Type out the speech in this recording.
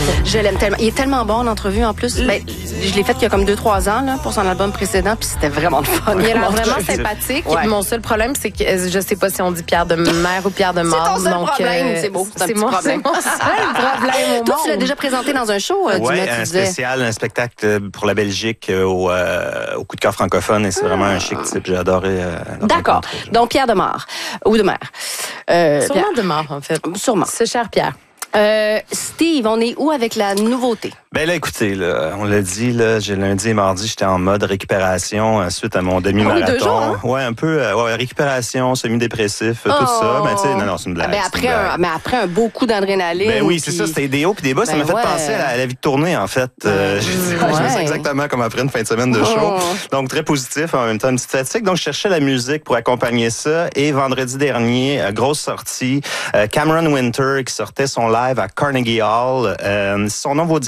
Je l'aime tellement. Il est tellement bon en entrevue en plus. Ben, je l'ai fait il y a comme 2-3 ans là, pour son album précédent, puis c'était vraiment le fun. Il a l'air vraiment sympathique. Ouais. Mon seul problème, c'est que je sais pas si on dit Pierre de Mer ou Pierre de Mort. C'est ton seul problème. C'est beau. C'est mon problème. C'est mon seul problème au Toi, monde. tu l'as déjà présenté dans un show, Oui, un spectacle pour la Belgique au Coup de cœur francophone, et c'est vraiment un chic type. J'ai adoré. D'accord. Donc, Pierre de Mort. Ou de Mer. Sûrement Pierre. de Mort, en fait. Sûrement. C'est cher Pierre. Steve, on est où avec la nouveauté? Ben là, écoutez, là, on l'a dit, là, lundi et mardi, j'étais en mode récupération suite à mon demi-marathon. 2 jours, hein? Ouais, un peu, récupération, semi-dépressif, tout ça. Ben, tu sais, non, c'est une blague. Mais après un beau coup d'adrénaline. Ben oui, c'est ça, c'était des hauts puis des bas. Ça m'a fait penser à la vie de tournée, en fait. Je me sens exactement comme après une fin de semaine de show. Donc, très positif, en même temps, une petite fatigue. Donc, je cherchais la musique pour accompagner ça. Et vendredi dernier, grosse sortie, Cameron Winter qui sortait son live à Carnegie Hall. Son nom vaut